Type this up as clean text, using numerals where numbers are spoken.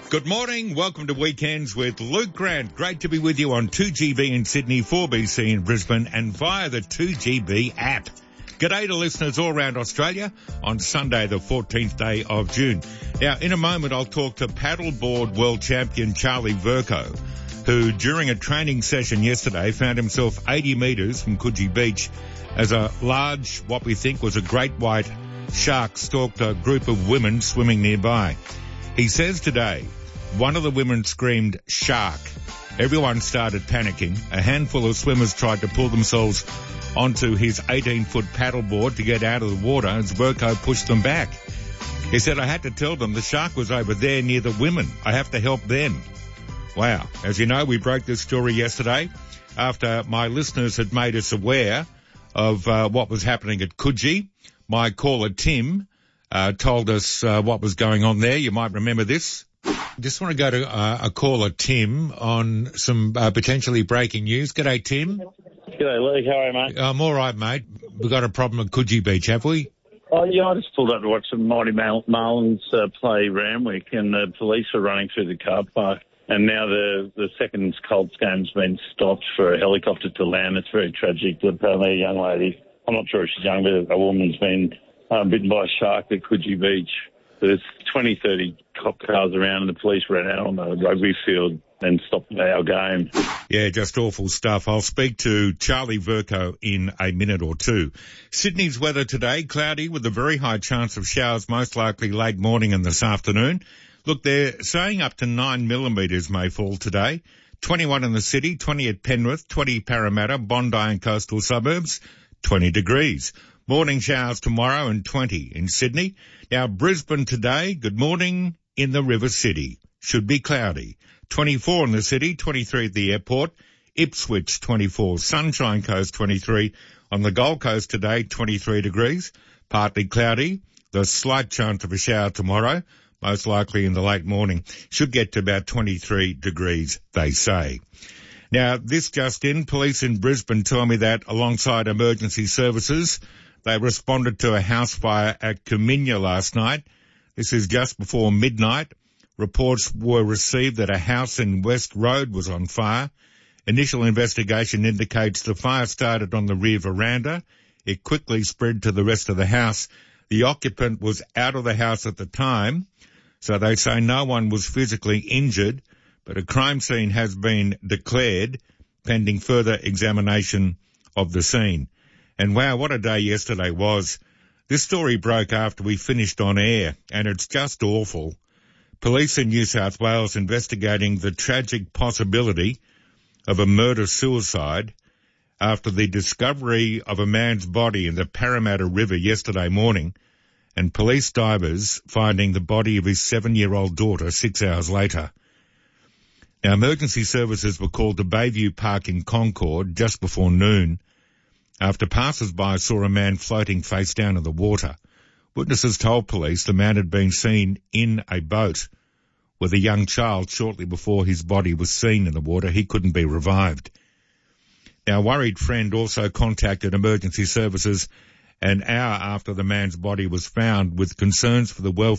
Good morning. Welcome to Weekends with Luke Grant. Great to be with you on 2GB in Sydney, 4BC in Brisbane, and via the 2GB app. G'day to listeners all around Australia on Sunday, the 14th day of June. Now, in a moment, I'll talk to paddleboard world champion Charlie Vercoe, who during a training session yesterday found himself 80 metres from Coogee Beach as a large, what we think was a great white shark stalked a group of women swimming nearby. He says today, one of the women screamed, "Shark." Everyone started panicking. A handful of swimmers tried to pull themselves onto his 18-foot paddleboard to get out of the water as Vercoe pushed them back. He said, "I had to tell them the shark was over there near the women. I have to help them." Wow. As you know, we broke this story yesterday after my listeners had made us aware of what was happening at Coogee. My caller, Tim, told us what was going on there. You might remember this. Just want to go to a caller, Tim, on some potentially breaking news. G'day, Tim. G'day, Luke. How are you, mate? I'm all right, mate. We've got a problem at Coogee Beach, have we? Oh, yeah, I just pulled up to watch some Mighty Marlins play Randwick, and the police are running through the car park. And now the second Colts game's been stopped for a helicopter to land. It's very tragic. Apparently a young lady, I'm not sure if she's young, but a woman's been bitten by a shark at Coogee Beach. There's 20, 30 cop cars around, and the police ran out on the rugby field and stopped our game. Yeah, just awful stuff. I'll speak to Charlie Vercoe in a minute or two. Sydney's weather today, cloudy with a very high chance of showers, most likely late morning and this afternoon. Look, they're saying up to 9 millimetres may fall today. 21 in the city, 20 at Penrith, 20 Parramatta, Bondi and coastal suburbs, 20 degrees. Morning showers tomorrow and 20 in Sydney. Now, Brisbane today, good morning in the River City. Should be cloudy. 24 in the city, 23 at the airport. Ipswich, 24. Sunshine Coast, 23. On the Gold Coast today, 23 degrees. Partly cloudy. There's slight chance of a shower tomorrow, most likely in the late morning. Should get to about 23 degrees, they say. Now, this just in, police in Brisbane tell me that alongside emergency services, they responded to a house fire at Kaminya last night. This is just before midnight. Reports were received that a house in West Road was on fire. Initial investigation indicates the fire started on the rear veranda. It quickly spread to the rest of the house. The occupant was out of the house at the time, so they say no one was physically injured, but a crime scene has been declared pending further examination of the scene. And wow, what a day yesterday was. This story broke after we finished on air, and it's just awful. Police in New South Wales investigating the tragic possibility of a murder-suicide after the discovery of a man's body in the Parramatta River yesterday morning, and police divers finding the body of his 7-year-old daughter 6 hours later. Now, emergency services were called to Bayview Park in Concord just before noon after passers-by saw a man floating face down in the water. Witnesses told police the man had been seen in a boat with a young child shortly before his body was seen in the water. He couldn't be revived. Now, a worried friend also contacted emergency services an hour after the man's body was found with concerns for the welfare